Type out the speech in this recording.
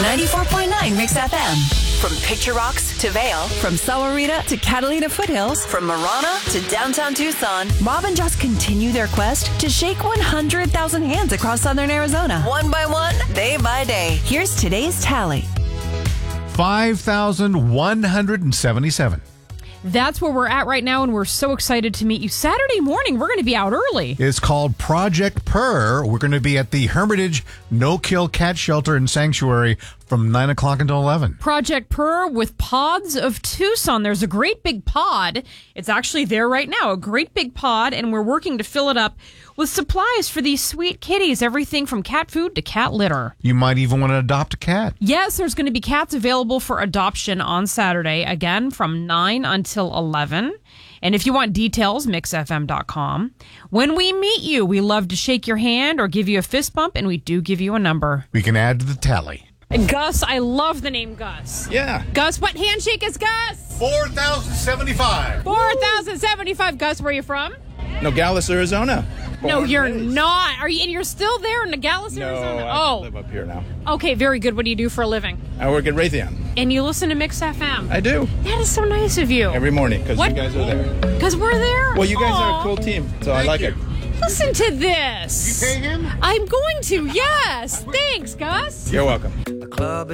94.9 Mix FM. From Picture Rocks to Vail, from Sahuarita to Catalina Foothills, from Marana to downtown Tucson, Rob and Jess continue their quest to shake 100,000 hands across southern Arizona. One by one, day by day. Here's today's tally. 5,177. That's where we're at right now, and we're so excited to meet you. Saturday morning, we're going to be out early. It's called Project Purr. We're going to be at the Hermitage No-Kill Cat Shelter and Sanctuary from 9 o'clock until 11. Project Purr with Pods of Tucson. There's a great big pod. It's actually there right now, a great big pod, and we're working to fill it up with supplies for these sweet kitties, everything from cat food to cat litter. You might even want to adopt a cat. Yes, there's going to be cats available for adoption on Saturday, again, from 9 until 11. And if you want details, mixfm.com. When we meet you, we love to shake your hand or give you a fist bump, and we do give you a number. We can add to the tally. And Gus, I love the name Gus. Yeah. Gus, what handshake is Gus? 4,075. 4,075. Gus, where are you from? Nogales, Arizona. No, you're not. Are you? And you're still there in Nogales, Arizona? I live up here now. Okay, very good. What do you do for a living? I work at Raytheon. And you listen to Mix FM. I do. That is so nice of you. Every morning, because What? you guys are there. Because we're there? Well, you guys Aw. are a cool team, so I like it. Listen to this. You pay him? I'm going to, yes. Thanks, Gus. You're welcome. The club